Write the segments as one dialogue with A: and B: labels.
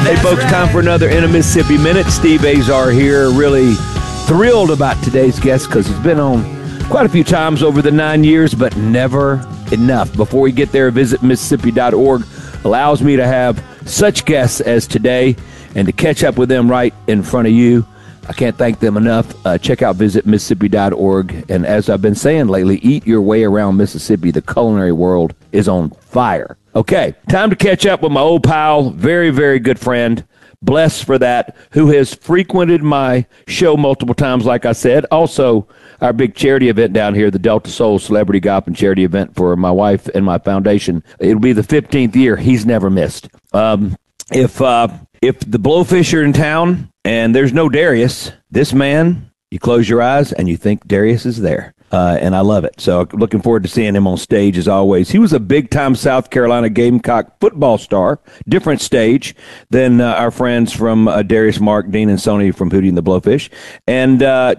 A: Hey, folks, time for another In a Mississippi Minute. Steve Azar here. Really thrilled about today's guest because he's been on quite a few times over the 9 years, but never enough. Before we get there, visit Mississippi.org allows me to have such guests as today and to catch up with them right in front of you. I can't thank them enough. Check out Visit Mississippi.org. And as I've been saying lately, eat your way around Mississippi. The culinary world is on fire. Okay, time to catch up with my old pal, very, very good friend, blessed for that, who has frequented my show multiple times, like I said. Also, our big charity event down here, the Delta Soul Celebrity Golf and Charity Event for my wife and my foundation. It'll be the 15th year. He's never missed. If the Blowfish are in town and there's no Darius, this man, you close your eyes and you think Darius is there. And I love it. So looking forward to seeing him on stage as always. He was a big-time South Carolina Gamecock football star, different stage than our friends from Darius, Mark, Dean, and Sony from Hootie and the Blowfish. And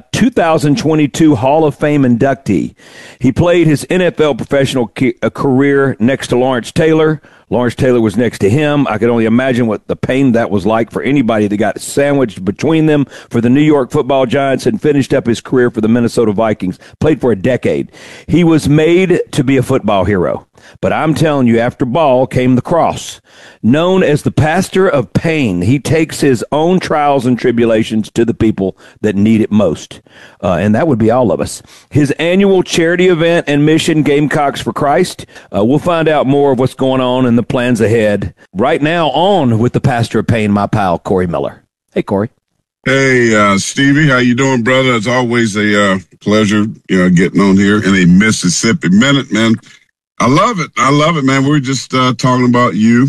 A: 2022 Hall of Fame inductee. He played his NFL professional career next to Lawrence Taylor. Lawrence Taylor was next to him. I could only imagine what the pain that was like for anybody that got sandwiched between them for the New York Football Giants and finished up his career for the Minnesota Vikings. Played for a decade. He was made to be a football hero. But I'm telling you, after ball came the cross. Known as the pastor of pain, he takes his own trials and tribulations to the people that need it most. And that would be all of us. His annual charity event and mission, Gamecocks for Christ. We'll find out more of what's going on and the plans ahead. Right now, on with the pastor of pain, my pal, Corey Miller. Hey, Corey.
B: Hey, Stevie, how you doing, brother? It's always a pleasure, getting on here in a Mississippi Minute, man. I love it, man. We were just talking about you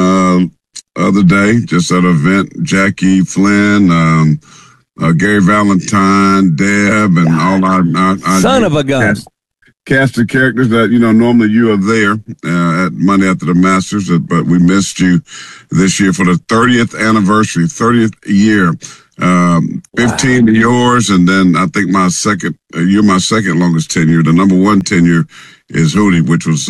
B: other day, just at an event. Jackie Flynn, Gary Valentine, Deb, and all our
A: son of a gun.
B: Cast of characters that, normally you are there at Monday after the Masters, but we missed you this year for the 30th anniversary, 30th year. 15 to yours, and then I think you're my second longest tenure. The number one tenure is Hootie, which was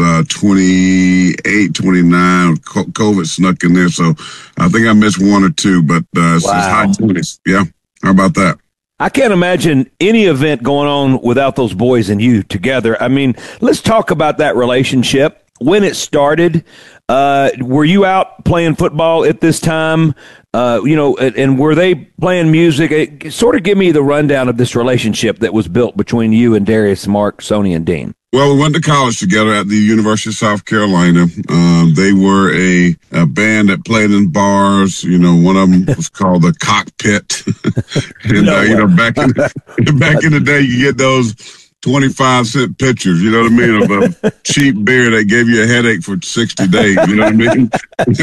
B: 28, 29. COVID snuck in there, so I think I missed one or two, but it's high 20s. Yeah, how about that?
A: I can't imagine any event going on without those boys and you together. I mean, let's talk about that relationship. When it started, were you out playing football at this time? And were they playing music? Sort of give me the rundown of this relationship that was built between you and Darius, Mark, Sony, and Dean.
B: Well, we went to college together at the University of South Carolina. They were a band that played in bars. One of them was called the Cockpit. And, back in the day, you get those 25-cent pitchers, you know what I mean, of a cheap beer that gave you a headache for 60 days, you know what I mean?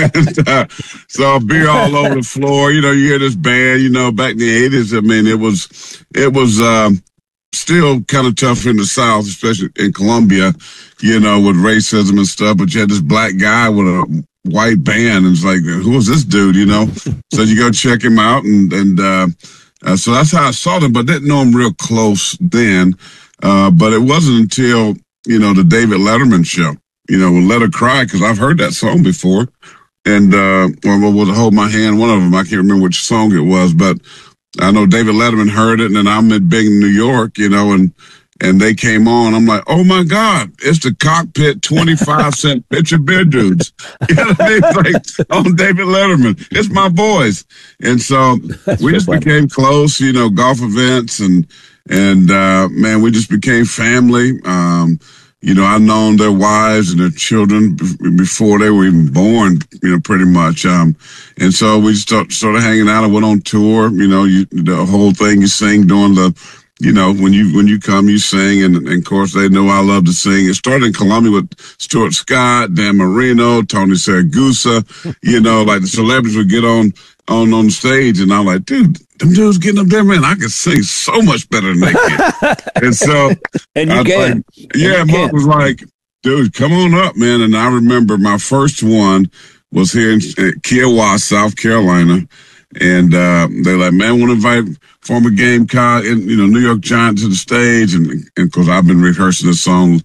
B: So beer all over the floor, you hear this band, back in the 80s, I mean, it was still kind of tough in the South, especially in Columbia, with racism and stuff, but you had this black guy with a white band, and it's like, who was this dude, So you go check him out, and so that's how I saw them, but didn't know him real close then. But it wasn't until, the David Letterman show, Let Her Cry, because I've heard that song before. And, was Hold My Hand, one of them, I can't remember which song it was, but I know David Letterman heard it, and then I'm in big New York, and they came on. I'm like, oh my God, it's the Cockpit 25-cent pitcher beer dudes. You know what I mean? Like on David Letterman. It's my boys. And so we just became close, golf events and man, we just became family. I've known their wives and their children before they were even born, pretty much. And so we started hanging out. I went on tour, the whole thing you sing during the, when you come, you sing. And of course, they know I love to sing. It started in Columbia with Stuart Scott, Dan Marino, Tony Saragusa, like the celebrities would get on stage. And I'm like, dude, them dudes getting up there, man, I can sing so much better than they can. And so,
A: and you can.
B: Mark was like, dude, come on up, man. And I remember my first one was here in Kiowa, South Carolina. And they're like, man, want to invite former Gamecock and, New York Giants to the stage. And of course, I've been rehearsing this song,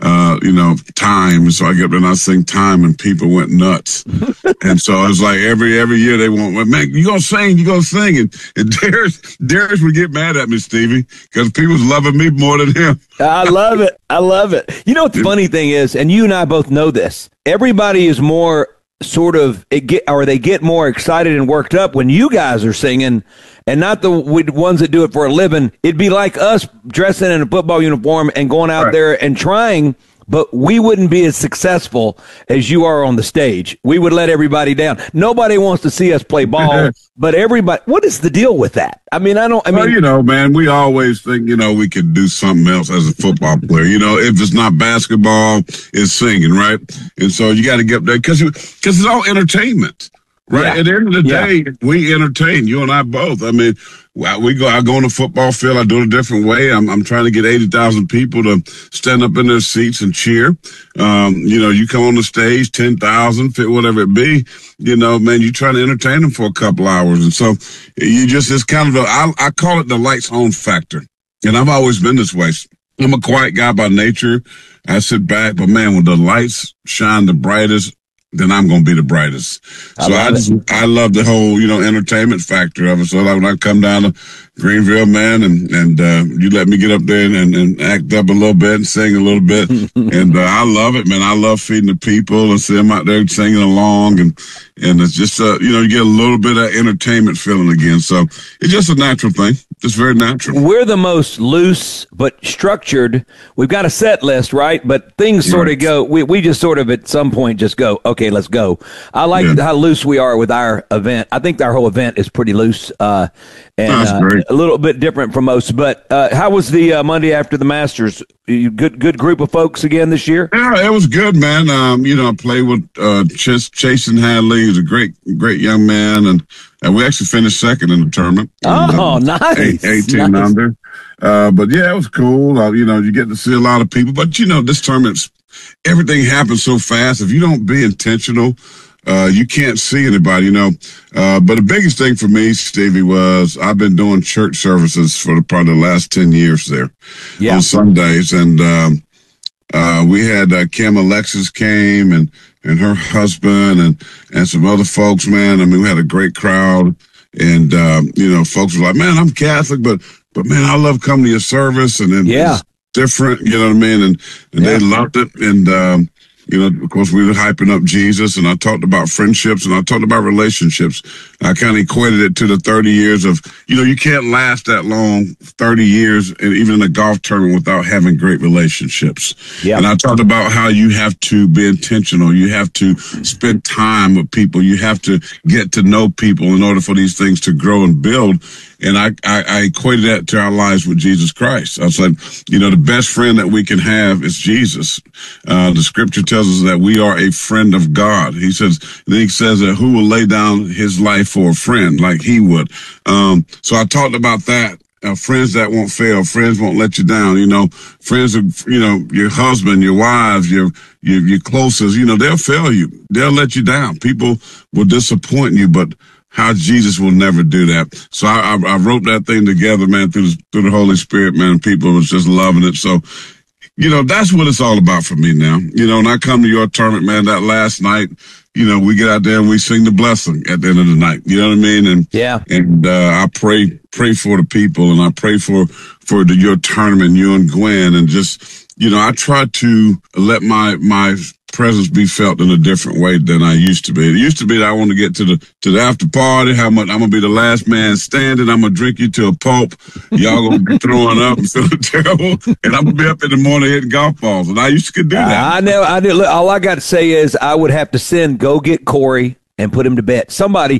B: Time. So I get up and I sing Time, and people went nuts. And so it's like every year they want, well, man, you gonna sing. And Darius would get mad at me, Stevie, because people was loving me more than him.
A: I love it. You know what the funny thing is, and you and I both know this, everybody is more they get more excited and worked up when you guys are singing, and not the ones that do it for a living. It'd be like us dressing in a football uniform and going out there and trying, but we wouldn't be as successful as you are on the stage. We would let everybody down. Nobody wants to see us play ball, but everybody. What is the deal with that?
B: Well, man, we always think, we could do something else as a football player. If it's not basketball, it's singing, right? And so you got to get there because it's all entertainment. Right. Yeah. At the end of the day, we entertain, you and I both. I go on the football field. I do it a different way. I'm trying to get 80,000 people to stand up in their seats and cheer. You come on the stage, 10,000, whatever it be, man, you try to entertain them for a couple hours. And so it's kind of I call it the lights on factor. And I've always been this way. I'm a quiet guy by nature. I sit back, but man, when the lights shine the brightest, then I'm going to be the brightest. So I love the whole, entertainment factor of it. So like when I come down to Greenville, man, and you let me get up there and act up a little bit and sing a little bit. And I love it, man. I love feeding the people and see them out there singing along. And it's just, you get a little bit of entertainment feeling again. So it's just a natural thing. Just very natural.
A: We're the most loose but structured. We've got a set list, right? But things sort of go, we just sort of at some point just go, okay, let's go. I like how loose we are with our event. I think our whole event is pretty loose and a little bit different from most. But how was the Monday after the Masters? Good group of folks again this year?
B: Yeah, it was good, man. I played with Chasen Hadley. He's a great young man, and we actually finished second in the tournament.
A: Nice.
B: 18 under. But yeah, it was cool. You get to see a lot of people. But this tournament's everything happens so fast. If you don't be intentional, you can't see anybody, But the biggest thing for me, Stevie, was I've been doing church services for probably the last 10 years there on Sundays. And we had Kim Alexis came and her husband and some other folks, man. We had a great crowd. And, folks were like, man, I'm Catholic, but man, I love coming to your service. And then it's different, you know what I mean? And they loved it. And, of course, we were hyping up Jesus, and I talked about friendships, and I talked about relationships. I kind of equated it to the 30 years of, you can't last that long, 30 years, and even in a golf tournament without having great relationships. Yeah. And I talked about how you have to be intentional. You have to spend time with people. You have to get to know people in order for these things to grow and build. And I equated that to our lives with Jesus Christ. I said, the best friend that we can have is Jesus. The scripture tells us that we are a friend of God. He says that who will lay down his life for a friend like he would. So I talked about that. Friends that won't fail, friends won't let you down, friends of, your husband, your wives, your closest, they'll fail you. They'll let you down. People will disappoint you, but how Jesus will never do that. So I wrote that thing together, man, through the Holy Spirit, man. People was just loving it. So, that's what it's all about for me now. When I come to your tournament, man, that last night, we get out there and we sing the blessing at the end of the night. You know what I mean? And I pray for the people, and I pray for your tournament, you and Gwen, and just, I try to let my presence be felt in a different way than I used to be. It used to be that I want to get to the after party, how much I'm gonna be the last man standing, I'm gonna drink you to a pulp, y'all gonna be throwing up and feeling terrible, and I'm gonna be up in the morning hitting golf balls. And I used to do that.
A: I did. Look, all I got to say is I would have to go get Corey and put him to bed. Somebody,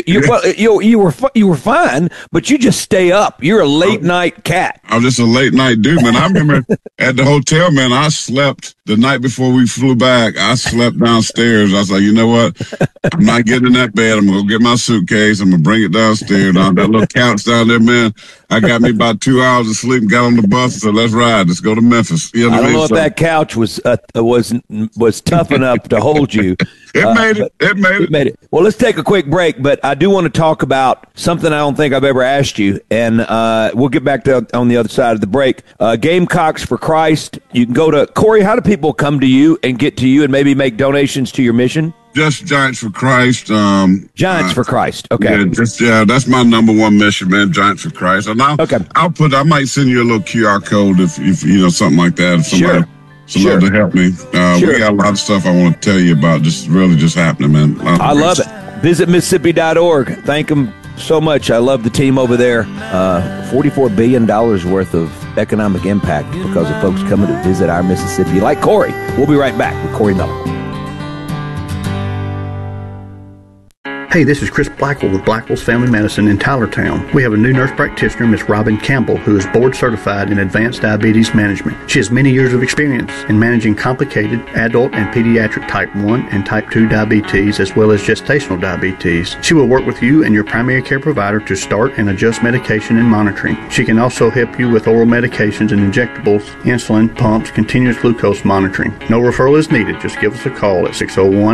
A: you were fine, but you just stay up. You're a late night cat.
B: I'm just a late night dude, man. I remember at the hotel, man, I slept the night before we flew back. I slept downstairs. I was like, you know what? I'm not getting in that bed. I'm going to go get my suitcase. I'm going to bring it downstairs. On that little couch down there, man. I got me about 2 hours of sleep and got on the bus. So let's ride. Let's go to Memphis.
A: I don't know if that couch was tough enough to hold you.
B: It made it.
A: Well, let's take a quick break, but I do want to talk about something I don't think I've ever asked you, and we'll get back to on the other side of the break. Gamecocks for Christ. You can go to Corey. How do people come to you and get to you and maybe make donations to your mission?
B: Just Giants for Christ.
A: Giants for Christ. Okay.
B: Yeah, that's my number one mission, man. Giants for Christ. And I might send you a little QR code if you know, something like that. If somebody to help me. We got a lot of stuff I want to tell you about. Just happening, man.
A: I love it. Visit Mississippi.org. Thank them so much. I love the team over there. $44 billion worth of economic impact because of folks coming to visit our Mississippi, like Corey. We'll be right back with Corey Miller.
C: Hey, this is Chris Blackwell with Blackwell's Family Medicine in Tylertown. We have a new nurse practitioner, Miss Robin Campbell, who is board certified in advanced diabetes management. She has many years of experience in managing complicated adult and pediatric type 1 and type 2 diabetes, as well as gestational diabetes. She will work with you and your primary care provider to start and adjust medication and monitoring. She can also help you with oral medications and injectables, insulin, pumps, continuous glucose monitoring. No referral is needed. Just give us a call at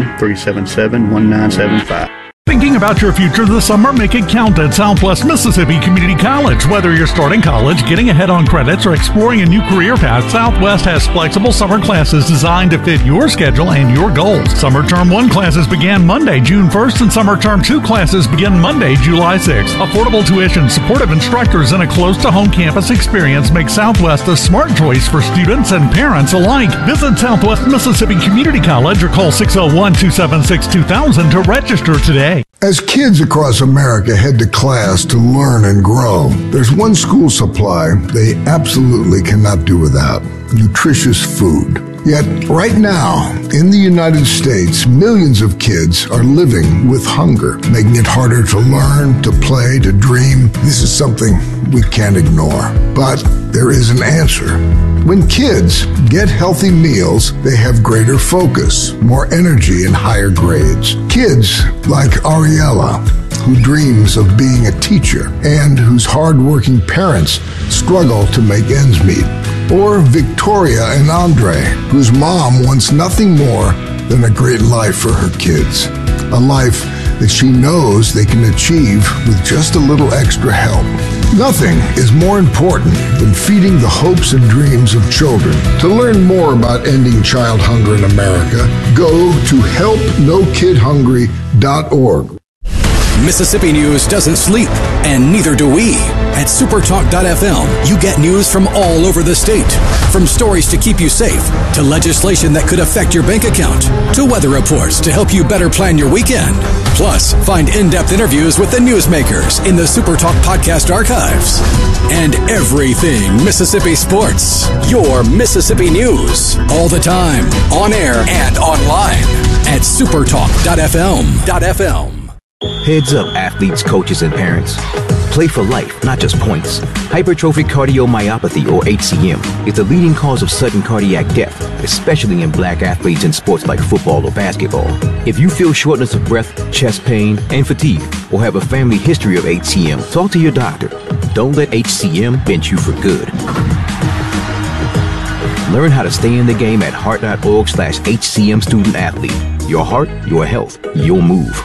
C: 601-377-1975.
D: Thinking about your future this summer? Make it count at Southwest Mississippi Community College. Whether you're starting college, getting ahead on credits, or exploring a new career path, Southwest has flexible summer classes designed to fit your schedule and your goals. Summer Term 1 classes began Monday, June 1st, and Summer Term 2 classes begin Monday, July 6th. Affordable tuition, supportive instructors, and a close-to-home campus experience make Southwest a smart choice for students and parents alike. Visit Southwest Mississippi Community College or call 601-276-2000 to register today.
E: As kids across America head to class to learn and grow, there's one school supply they absolutely cannot do without: nutritious food. Yet, right now, in the United States, millions of kids are living with hunger, making it harder to learn, to play, to dream. This is something we can't ignore. But there is an answer. When kids get healthy meals, they have greater focus, more energy, and higher grades. Kids like Ariella, who dreams of being a teacher and whose hardworking parents struggle to make ends meet. Or Victoria and Andre, whose mom wants nothing more than a great life for her kids. A life that she knows they can achieve with just a little extra help. Nothing is more important than feeding the hopes and dreams of children. To learn more about ending child hunger in America, go to helpnokidhungry.org.
F: Mississippi news doesn't sleep, and neither do we. At supertalk.fm, you get news from all over the state. From stories to keep you safe, to legislation that could affect your bank account, to weather reports to help you better plan your weekend. Plus, find in-depth interviews with the newsmakers in the Supertalk podcast archives. And everything Mississippi sports. Your Mississippi news. All the time, on air and online. At supertalk.fm.
G: Heads up, athletes, coaches, and parents. Play for life, not just points. Hypertrophic cardiomyopathy, or HCM, is the leading cause of sudden cardiac death, especially in black athletes in sports like football or basketball. If you feel shortness of breath, chest pain, and fatigue, or have a family history of HCM, talk to your doctor. Don't let HCM bend you for good. Learn how to stay in the game at heart.org/HCM student athlete. Your heart, your health, your move.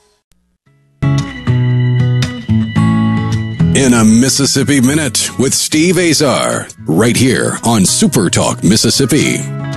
F: In a Mississippi Minute with Steve Azar, right here on Super Talk Mississippi.